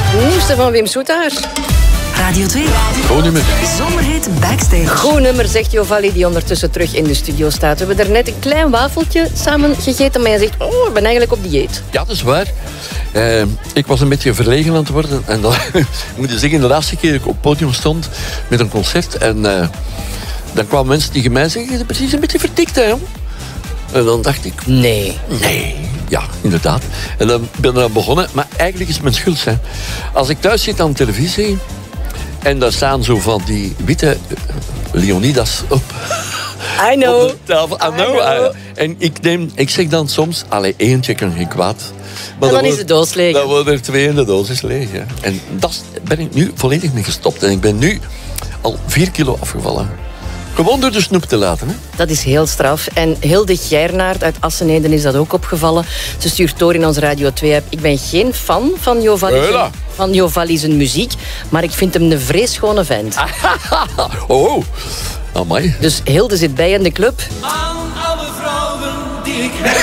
Nieuwste van Wim Soetaar. Radio 2. Goed nummer. Zomerhit Backstage. Goed nummer, zegt Jovalli, die ondertussen terug in de studio staat. We hebben daarnet een klein wafeltje samen gegeten, maar hij zegt, oh, ik ben eigenlijk op dieet. Ja, dat is waar. Ik was een beetje verlegen aan het worden. En dan moet je zeggen, de laatste keer dat ik op het podium stond met een concert. En dan kwamen mensen tegen mij zeggen, je bent precies een beetje verdikt, hè, jong. En dan dacht ik, nee, ja, inderdaad. En dan ben ik eraan begonnen, maar eigenlijk is het mijn schuld. Hè. Als ik thuis zit aan de televisie en daar staan zo van die witte Leonidas op. I know. Op de tafel. I know. En ik zeg dan soms, eentje kan geen kwaad. Maar en dan is de doos leeg. Dan worden er 2 en de doos is leeg. Ja. En daar ben ik nu volledig mee gestopt. En ik ben nu al 4 kilo afgevallen. Gewoon door de snoep te laten. Hè? Dat is heel straf. En Hilde Geirnaert uit Assenheden is dat ook opgevallen. Ze stuurt door in onze Radio 2-app. Ik ben geen fan van Jovalli zijn muziek, maar ik vind hem een vreesschone vent. Oh, amai. Dus Hilde zit bij in de club. Aan alle vrouwen die ik heb.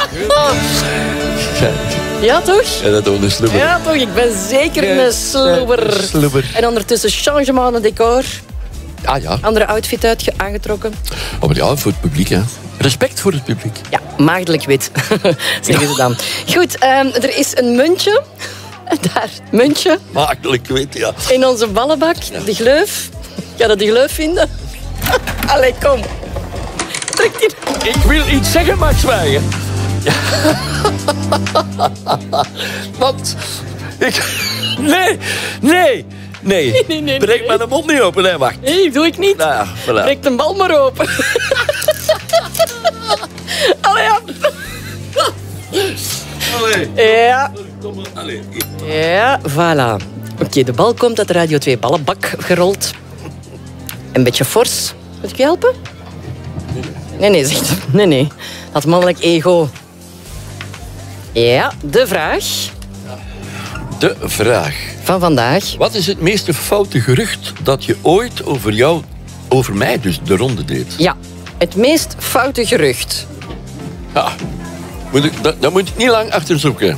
Ja, toch? Ja, dat is een sloeber. Ja, toch? Ik ben zeker een sloeber. En ondertussen changement van decor. Ah ja. Andere outfit aangetrokken. Oh, maar ja, voor het publiek, hè. Respect voor het publiek. Ja, maagdelijk wit, zeggen ze dan. Goed, er is een muntje. Daar, muntje. Makkelijk wit, ja. In onze ballenbak, de gleuf. Ga je die gleuf vinden? Allee, kom. Trek die. Ik wil iets zeggen, Max Zwijgen. Ja. Want ik... Nee. Breek maar de mond niet open, hè, wacht. Nee, doe ik niet. Nou ja, voilà. Breek de bal maar open. Allee, ja. Ja. Ja, voilà. Oké, de bal komt uit de Radio 2 ballenbak gerold. Een beetje fors. Moet ik je helpen? Nee, zegt hij. Nee. Dat mannelijk ego. Ja, de vraag. De vraag. Van vandaag. Wat is het meest foute gerucht dat je ooit over mij dus de ronde deed? Ja, het meest foute gerucht. Ja, daar moet ik niet lang achter zoeken.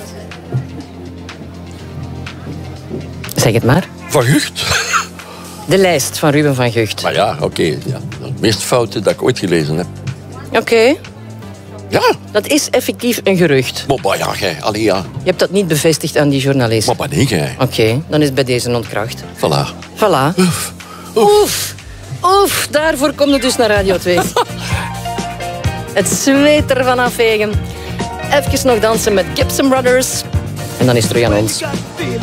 Zeg het maar. Van Gucht? De lijst van Ruben van Gucht. Maar ja, oké. Ja. Het meest foute dat ik ooit gelezen heb. Oké. Ja. Dat is effectief een gerucht. Maar ja, jij. Allee, ja. Je hebt dat niet bevestigd aan die journalist. Maar nee, jij. Oké, dan is het bij deze ontkracht. Voilà. Oef, daarvoor komt het dus naar Radio 2. Het zweet ervan afvegen. Even nog dansen met Gibson Brothers. En dan is het terug aan ons.